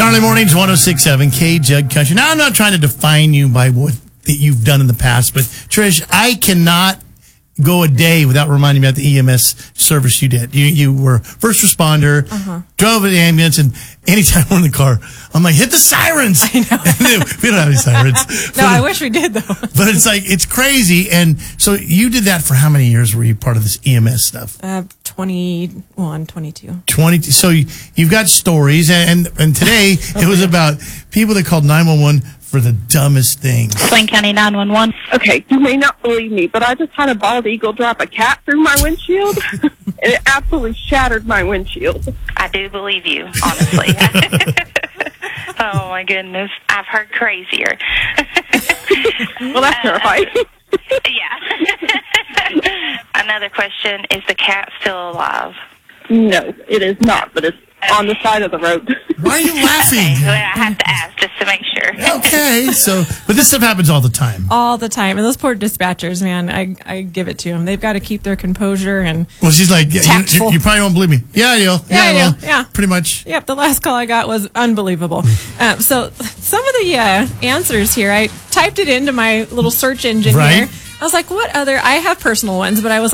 Gnarly Mornings, 106.7 K Jug Country. Now, I'm not trying to define you by what that you've done in the past, but Trish, I cannot go a day without reminding me about the EMS service you did. You were first responder, drove an ambulance, and anytime we're in the car, I'm like, hit the sirens. I know. We don't have any sirens. No, I wish we did, though. But it's like, it's crazy. And so you did that for how many years were you part of this EMS stuff? 21, 22. 20. So you've got stories, and today it was about people that called 911 for the dumbest things. Wayne County 911. Okay, you may not believe me, but I just had a bald eagle drop a cat through my windshield, and it absolutely shattered my windshield. I do believe you, honestly. Oh, my goodness. I've heard crazier. Well, that's terrifying. Yeah. Another question, is the cat still alive? No, it is not, but it's on the side of the road. Why are you laughing? Okay, well, I have to ask just to make sure. Okay, so, but this stuff happens all the time. All the time. And those poor dispatchers, man, I give it to them. They've got to keep their composure and Well, she's like, yeah, tactful. you probably won't believe me. Yeah, I do. I well, do. Yeah. pretty much. Yep, the last call I got was unbelievable. So some of the answers here, I typed it into my little search engine Right. here. I was like, what other? I have personal ones, but I was